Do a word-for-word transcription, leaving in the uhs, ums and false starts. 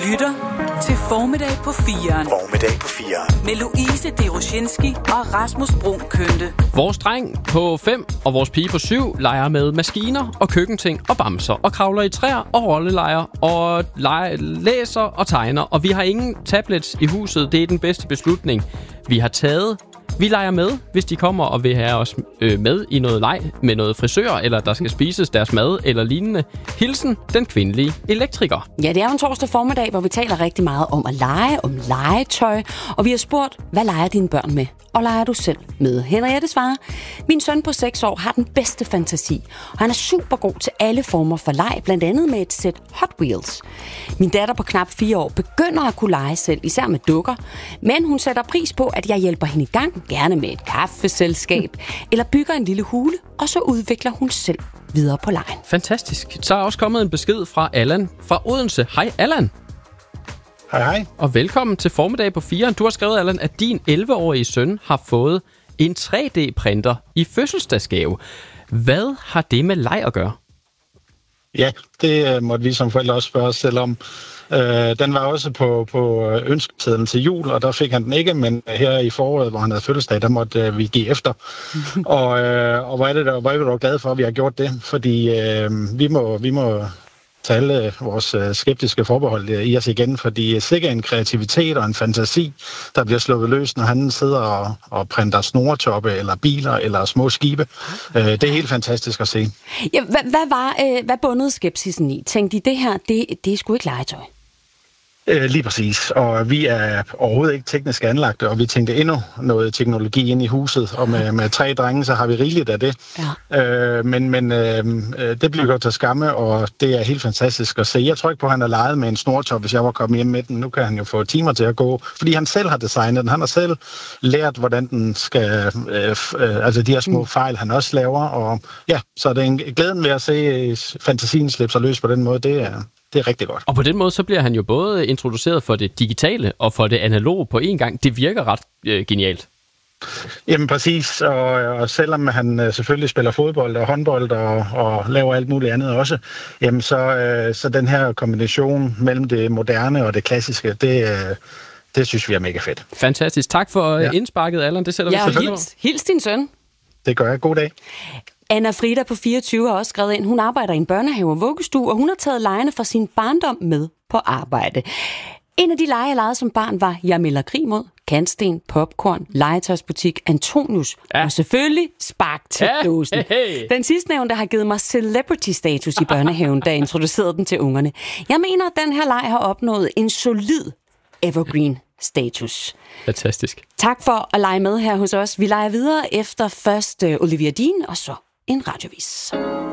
lytter til Formiddag på firen. Formiddag på firen. Med Louise Deroshinski og Rasmus Bruun Kønte. Vores dreng på fem og vores pige på syv leger med maskiner og køkkenting og bamser og kravler i træer og rollelejer og leger, læser og tegner. Og vi har ingen tablets i huset. Det er den bedste beslutning, vi har taget. Vi leger med, hvis de kommer og vil have os øh, med i noget leg med noget frisør, eller der skal spises deres mad eller lignende. Hilsen, den kvindelige elektriker. Ja, det er jo en torsdag formiddag, hvor vi taler rigtig meget om at lege, om legetøj. Og vi har spurgt, hvad leger dine børn med? Og leger du selv med? Henriette svarer, min søn på seks år har den bedste fantasi. Og han er super god til alle former for leg, blandt andet med et sæt Hot Wheels. Min datter på knap fire år begynder at kunne lege selv, især med dukker. Men hun sætter pris på, at jeg hjælper hende i gang, gerne med et kaffeselskab, eller bygger en lille hule, og så udvikler hun selv videre på lejen. Fantastisk. Så er også kommet en besked fra Allan fra Odense. Hej Allan. Hej hej. Og velkommen til Formiddag på firen. Du har skrevet, Allan, at din elleve-årige søn har fået en tre D-printer i fødselsdagsgave. Hvad har det med leg at gøre? Ja, det uh, måtte vi som forældre også spørge os selv om. Uh, den var også på, på ønskesedlen til jul, og der fik han den ikke, men her i foråret, hvor han havde fødselsdag, der måtte uh, vi give efter. og, uh, og hvor er det der, hvor er vi dog glade for, at vi har gjort det, fordi uh, vi må... Vi må tage alle vores skeptiske forbehold i os igen, fordi sikkert en kreativitet og en fantasi, der bliver sluppet løs, når han sidder og, og printer snoretoppe eller biler eller små skibe. Det er helt fantastisk at se. Ja, hvad, hvad var øh, hvad bundede skepsisen i? Tænkte I, det her, det, det er sgu ikke legetøj? Lige præcis, og vi er overhovedet ikke teknisk anlagte, og vi tænkte endnu noget teknologi ind i huset, og med, med tre drenge, så har vi rigeligt af det. Ja. Øh, men men øh, det bliver godt til skamme, og det er helt fantastisk at se. Jeg tror ikke på, at han har leget med en snortop, hvis jeg var kommet hjem med den. Nu kan han jo få timer til at gå, fordi han selv har designet den. Han har selv lært, hvordan den skal, øh, øh, altså de her små fejl, han også laver, og ja, så er det en glæden ved at se fantasien slippe sig løs på den måde, det er... Det er rigtig godt. Og på den måde, så bliver han jo både introduceret for det digitale og for det analoge på én gang. Det virker ret øh, genialt. Jamen præcis, og, og selvom han øh, selvfølgelig spiller fodbold og håndbold og, og laver alt muligt andet også, jamen så, øh, så den her kombination mellem det moderne og det klassiske, det, øh, det synes vi er mega fedt. Fantastisk. Tak for ja. indsparket, Allan. Det sætter ja, vi selvfølgelig. Hils, hils din søn. Det gør jeg. God dag. Anna Frida på fireogtyve har også skrevet ind. Hun arbejder i en børnehave og vuggestue, og hun har taget legene fra sin barndom med på arbejde. En af de lege, jeg legede som barn, var Jeg melder krig mod, kantsten, popcorn, legetøjsbutik, Antonius ja. og selvfølgelig spark til dåsen. Ja, hey, hey. Den sidstnævnte har givet mig celebrity-status i børnehaven, da jeg introducerede den til ungerne. Jeg mener, at den her leg har opnået en solid evergreen status. Fantastisk. Tak for at lege med her hos os. Vi leger videre efter først Olivia Dean, og så en radiovis.